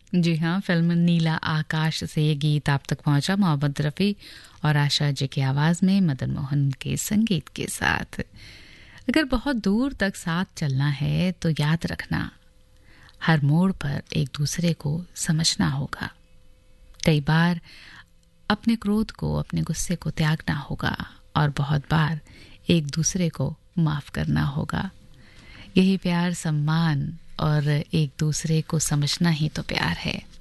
जी हाँ, फिल्म नीला आकाश से ये गीत आप तक पहुंचा मोहम्मद रफ़ी और आशा जी की आवाज़ में मदन मोहन के संगीत के साथ। अगर बहुत दूर तक साथ चलना है तो याद रखना, हर मोड़ पर एक दूसरे को समझना होगा। कई बार अपने क्रोध को, अपने गुस्से को त्यागना होगा और बहुत बार एक दूसरे को माफ़ करना होगा। यही प्यार, सम्मान और एक दूसरे को समझना ही तो प्यार है।